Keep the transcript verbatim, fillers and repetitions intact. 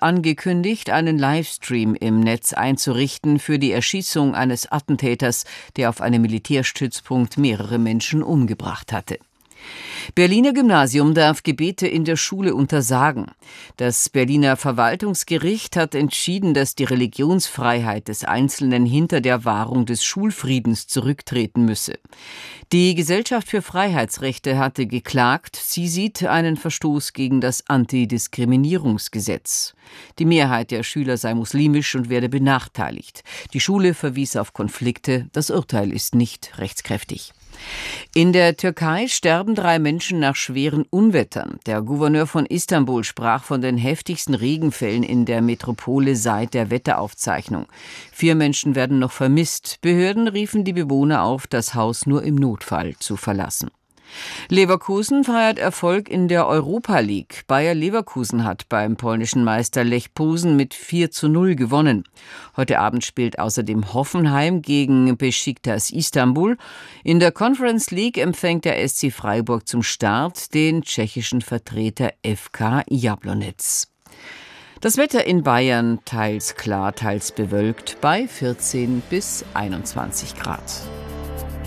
angekündigt, einen Livestream im Netz einzurichten für die Erschießung eines Attentäters, der auf einem Militärstützpunkt mehrere Menschen umgebracht hatte. Berliner Gymnasium darf Gebete in der Schule untersagen. Das Berliner Verwaltungsgericht hat entschieden, dass die Religionsfreiheit des Einzelnen hinter der Wahrung des Schulfriedens zurücktreten müsse. Die Gesellschaft für Freiheitsrechte hatte geklagt, sie sieht einen Verstoß gegen das Antidiskriminierungsgesetz. Die Mehrheit der Schüler sei muslimisch und werde benachteiligt. Die Schule verwies auf Konflikte, das Urteil ist nicht rechtskräftig. In der Türkei sterben drei Menschen nach schweren Unwettern. Der Gouverneur von Istanbul sprach von den heftigsten Regenfällen in der Metropole seit der Wetteraufzeichnung. Vier Menschen werden noch vermisst. Behörden riefen die Bewohner auf, das Haus nur im Notfall zu verlassen. Leverkusen feiert Erfolg in der Europa League. Bayer Leverkusen hat beim polnischen Meister Lech Posen mit vier zu null gewonnen. Heute Abend spielt außerdem Hoffenheim gegen Beşiktaş Istanbul. In der Conference League empfängt der S C Freiburg zum Start den tschechischen Vertreter F K Jablonec. Das Wetter in Bayern teils klar, teils bewölkt bei vierzehn bis einundzwanzig Grad.